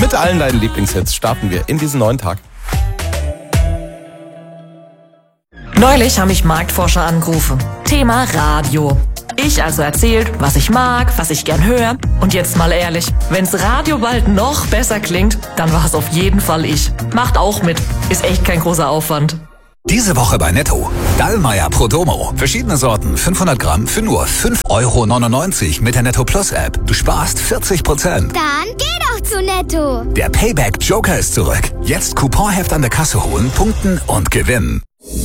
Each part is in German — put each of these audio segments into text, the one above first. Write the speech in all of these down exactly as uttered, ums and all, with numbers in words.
Mit allen deinen Lieblingshits starten wir in diesen neuen Tag. Neulich haben mich Marktforscher angerufen. Thema Radio. Ich also erzählt, was ich mag, was ich gern höre. Und jetzt mal ehrlich, wenn's Radio bald noch besser klingt, dann war es auf jeden Fall ich. Macht auch mit. Ist echt kein großer Aufwand. Diese Woche bei Netto. Dallmayr Prodomo. Verschiedene Sorten, fünfhundert Gramm für nur fünf Euro neunundneunzig mit der Netto Plus App. Du sparst vierzig Prozent. Dann geh doch zu Netto. Der Payback Joker ist zurück. Jetzt Couponheft an der Kasse holen, punkten und gewinnen.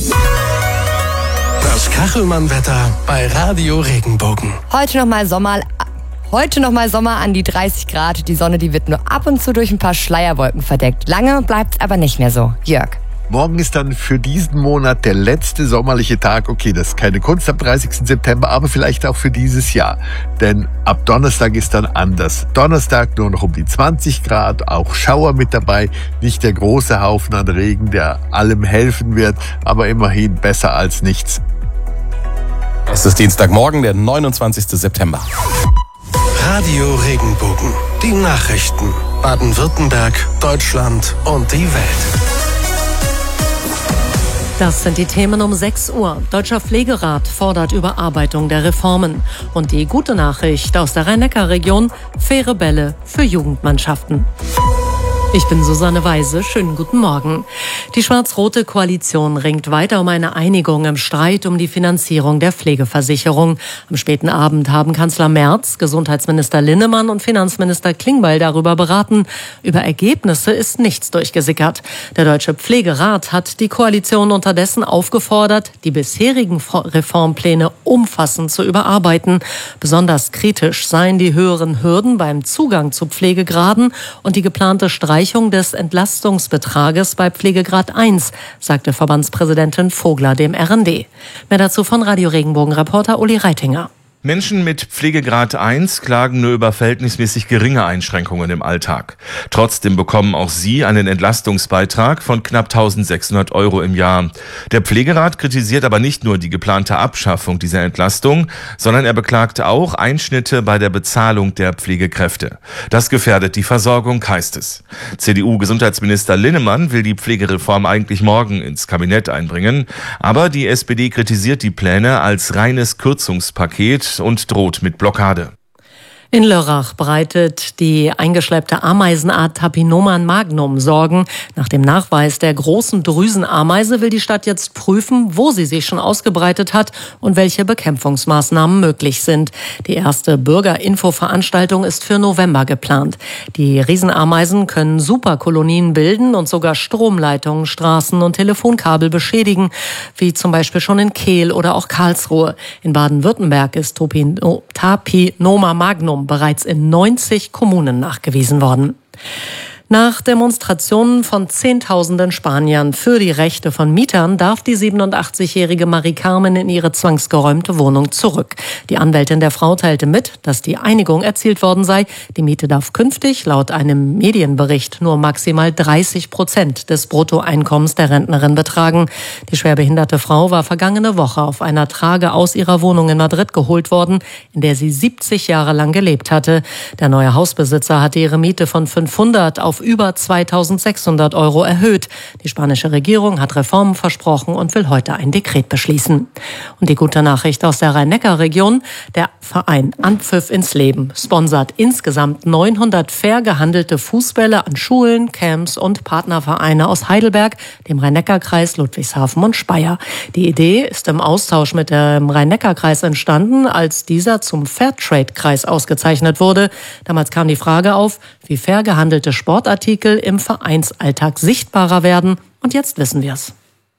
Das Kachelmann-Wetter bei Radio Regenbogen. Heute nochmal Sommer, heute noch mal Sommer an die dreißig Grad. Die Sonne, die wird nur ab und zu durch ein paar Schleierwolken verdeckt. Lange bleibt's aber nicht mehr so. Jörg. Morgen ist dann für diesen Monat der letzte sommerliche Tag. Okay, das ist keine Kunst am dreißigsten September, aber vielleicht auch für dieses Jahr. Denn ab Donnerstag ist dann anders. Donnerstag nur noch um die zwanzig Grad, auch Schauer mit dabei. Nicht der große Haufen an Regen, der allem helfen wird, aber immerhin besser als nichts. Es ist Dienstagmorgen, der neunundzwanzigsten September. Radio Regenbogen. Die Nachrichten. Baden-Württemberg, Deutschland und die Welt. Das sind die Themen um sechs Uhr. Deutscher Pflegerat fordert Überarbeitung der Reformen. Und die gute Nachricht aus der Rhein-Neckar-Region: faire Bälle für Jugendmannschaften. Ich bin Susanne Weise. Schönen guten Morgen. Die schwarz-rote Koalition ringt weiter um eine Einigung im Streit um die Finanzierung der Pflegeversicherung. Am späten Abend haben Kanzler Merz, Gesundheitsminister Linnemann und Finanzminister Klingbeil darüber beraten. Über Ergebnisse ist nichts durchgesickert. Der Deutsche Pflegerat hat die Koalition unterdessen aufgefordert, die bisherigen Reformpläne umfassend zu überarbeiten. Besonders kritisch seien die höheren Hürden beim Zugang zu Pflegegraden und die geplante Streichung des Entlastungsbetrages bei Pflegegrad eins, sagte Verbandspräsidentin Vogler dem R N D. Mehr dazu von Radio Regenbogen-Reporter Uli Reitinger. Menschen mit Pflegegrad eins klagen nur über verhältnismäßig geringe Einschränkungen im Alltag. Trotzdem bekommen auch sie einen Entlastungsbeitrag von knapp eintausendsechshundert Euro im Jahr. Der Pflegerat kritisiert aber nicht nur die geplante Abschaffung dieser Entlastung, sondern er beklagt auch Einschnitte bei der Bezahlung der Pflegekräfte. Das gefährdet die Versorgung, heißt es. C D U-Gesundheitsminister Linnemann will die Pflegereform eigentlich morgen ins Kabinett einbringen, aber die S P D kritisiert die Pläne als reines Kürzungspaket und droht mit Blockade. In Lörrach bereitet die eingeschleppte Ameisenart Tapinoma magnum Sorgen. Nach dem Nachweis der großen Drüsenameise will die Stadt jetzt prüfen, wo sie sich schon ausgebreitet hat und welche Bekämpfungsmaßnahmen möglich sind. Die erste Bürgerinfo-Veranstaltung ist für November geplant. Die Riesenameisen können Superkolonien bilden und sogar Stromleitungen, Straßen und Telefonkabel beschädigen, wie zum Beispiel schon in Kehl oder auch Karlsruhe. In Baden-Württemberg ist Tapinoma magnum bereits in neunzig Kommunen nachgewiesen worden. Nach Demonstrationen von Zehntausenden Spaniern für die Rechte von Mietern darf die siebenundachtzigjährige Marie Carmen in ihre zwangsgeräumte Wohnung zurück. Die Anwältin der Frau teilte mit, dass die Einigung erzielt worden sei. Die Miete darf künftig laut einem Medienbericht nur maximal dreißig Prozent des Bruttoeinkommens der Rentnerin betragen. Die schwerbehinderte Frau war vergangene Woche auf einer Trage aus ihrer Wohnung in Madrid geholt worden, in der sie siebzig Jahre lang gelebt hatte. Der neue Hausbesitzer hatte ihre Miete von fünfhundert auf über zweitausendsechshundert Euro erhöht. Die spanische Regierung hat Reformen versprochen und will heute ein Dekret beschließen. Und die gute Nachricht aus der Rhein-Neckar-Region: Der Verein Anpfiff ins Leben sponsert insgesamt neunhundert fair gehandelte Fußbälle an Schulen, Camps und Partnervereine aus Heidelberg, dem Rhein-Neckar-Kreis, Ludwigshafen und Speyer. Die Idee ist im Austausch mit dem Rhein-Neckar-Kreis entstanden, als dieser zum Fairtrade-Kreis ausgezeichnet wurde. Damals kam die Frage auf, wie fair gehandelte Sportartikel im Vereinsalltag sichtbarer werden. Und jetzt wissen wir es.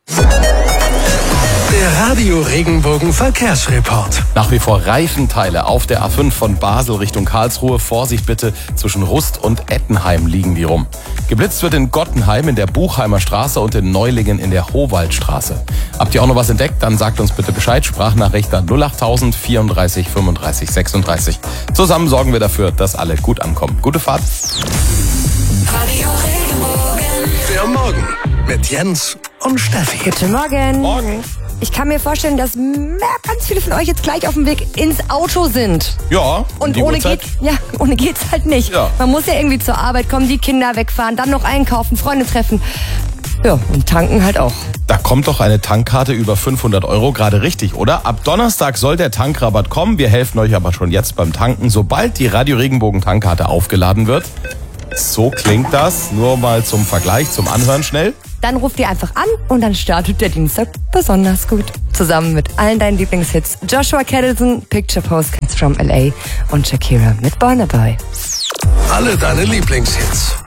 Der Radio Regenbogen Verkehrsreport. Nach wie vor Reifenteile auf der A fünf von Basel Richtung Karlsruhe. Vorsicht bitte, zwischen Rust und Ettenheim liegen die rum. Geblitzt wird in Gottenheim in der Buchheimer Straße und in Neulingen in der Howaldstraße. Habt ihr auch noch was entdeckt? Dann sagt uns bitte Bescheid. Sprachnachricht an null achttausend vierunddreißig fünfunddreißig sechsunddreißig. Zusammen sorgen wir dafür, dass alle gut ankommen. Gute Fahrt. Radio Regenbogen. Der Morgen mit Jens und Steffi. Guten Morgen. Morgen. Ich kann mir vorstellen, dass ganz viele von euch jetzt gleich auf dem Weg ins Auto sind. Ja. Und ohne, geht, ja, ohne geht's halt nicht. Ja. Man muss ja irgendwie zur Arbeit kommen, die Kinder wegfahren, dann noch einkaufen, Freunde treffen. Ja, und tanken halt auch. Da kommt doch eine Tankkarte über fünfhundert Euro gerade richtig, oder? Ab Donnerstag soll der Tankrabatt kommen. Wir helfen euch aber schon jetzt beim Tanken, sobald die Radio Regenbogen Tankkarte aufgeladen wird. So klingt das. Nur mal zum Vergleich, zum Anhören schnell. Dann ruft ihr einfach an und dann startet der Dienstag besonders gut. Zusammen mit allen deinen Lieblingshits. Joshua Caddison, Picture Postcards from L A und Shakira mit Burna Boy. Alle deine Lieblingshits.